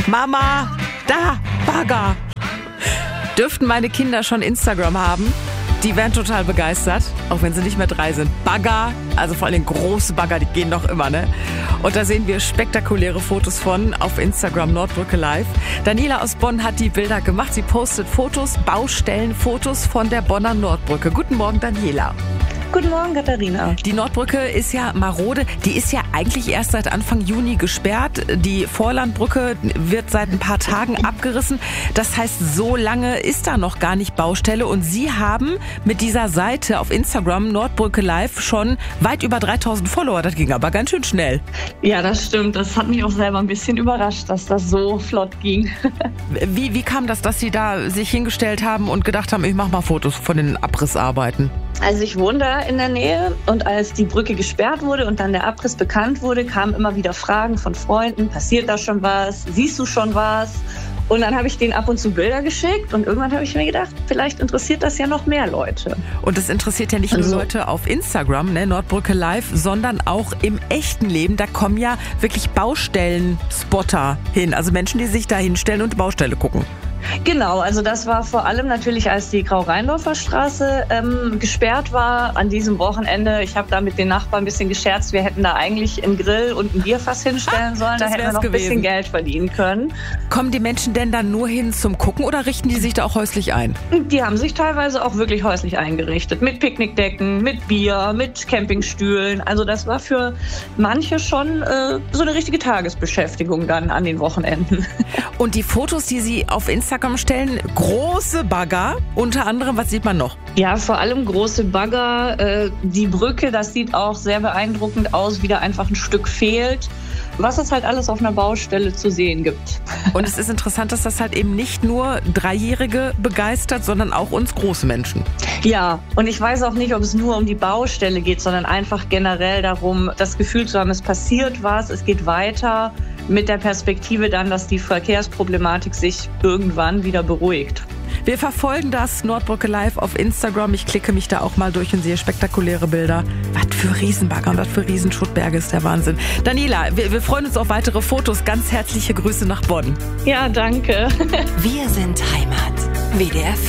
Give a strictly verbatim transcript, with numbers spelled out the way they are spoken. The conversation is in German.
Mama, da, Bagger. Dürften meine Kinder schon Instagram haben? Die wären total begeistert, auch wenn sie nicht mehr drei sind. Bagger, also vor allem große Bagger, die gehen doch immer, ne? Und da sehen wir spektakuläre Fotos von auf Instagram Nordbrücke Live. Daniela aus Bonn hat die Bilder gemacht. Sie postet Fotos, Baustellenfotos von der Bonner Nordbrücke. Guten Morgen, Daniela. Guten Morgen, Katharina. Die Nordbrücke ist ja marode. Die ist ja eigentlich erst seit Anfang Juni gesperrt. Die Vorlandbrücke wird seit ein paar Tagen abgerissen. Das heißt, so lange ist da noch gar nicht Baustelle. Und Sie haben mit dieser Seite auf Instagram Nordbrücke Live schon weit über dreitausend Follower. Das ging aber ganz schön schnell. Ja, das stimmt. Das hat mich auch selber ein bisschen überrascht, dass das so flott ging. Wie, wie kam das, dass Sie da sich hingestellt haben und gedacht haben, ich mache mal Fotos von den Abrissarbeiten? Also ich wohne da in der Nähe und als die Brücke gesperrt wurde und dann der Abriss bekannt wurde, kamen immer wieder Fragen von Freunden, passiert da schon was, siehst du schon was? Und dann habe ich denen ab und zu Bilder geschickt und irgendwann habe ich mir gedacht, vielleicht interessiert das ja noch mehr Leute. Und das interessiert ja nicht also, nur Leute auf Instagram, ne, Nordbrücke Live, sondern auch im echten Leben. Da kommen ja wirklich Baustellen-Spotter hin, also Menschen, die sich da hinstellen und die Baustelle gucken. Genau, also das war vor allem natürlich, als die Grau-Rheindorfer Straße ähm, gesperrt war an diesem Wochenende. Ich habe da mit den Nachbarn ein bisschen gescherzt, wir hätten da eigentlich einen Grill und ein Bierfass hinstellen sollen, da hätten wir noch ein bisschen Geld verdienen können. Kommen die Menschen denn dann nur hin zum Gucken oder richten die sich da auch häuslich ein? Die haben sich teilweise auch wirklich häuslich eingerichtet, mit Picknickdecken, mit Bier, mit Campingstühlen. Also das war für manche schon äh, so eine richtige Tagesbeschäftigung dann an den Wochenenden. Und die Fotos, die Sie auf Instagram stellen, große Bagger, unter anderem, was sieht man noch? Ja, vor allem große Bagger, äh, die Brücke, das sieht auch sehr beeindruckend aus, wie da einfach ein Stück fehlt, was es halt alles auf einer Baustelle zu sehen gibt. Und es ist interessant, dass das halt eben nicht nur Dreijährige begeistert, sondern auch uns große Menschen. Ja, und ich weiß auch nicht, ob es nur um die Baustelle geht, sondern einfach generell darum, das Gefühl zu haben, es passiert was, es geht weiter, mit der Perspektive dann, dass die Verkehrsproblematik sich irgendwann wieder beruhigt. Wir verfolgen das Nordbrücke Live auf Instagram. Ich klicke mich da auch mal durch und sehe spektakuläre Bilder. Was für Riesenbagger und was für Riesenschuttberge ist der Wahnsinn. Daniela, wir, wir freuen uns auf weitere Fotos. Ganz herzliche Grüße nach Bonn. Ja, danke. Wir sind Heimat. W D R